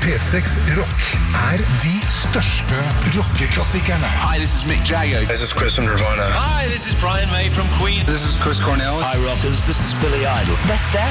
P6 Rock de største rockeklassikerne. Hi, this is Mick Jagger. This is Chris from Nirvana. Hi, this is Brian May from Queen. This is Chris Cornell. Hi, rockers. This is Billy Idol. Dette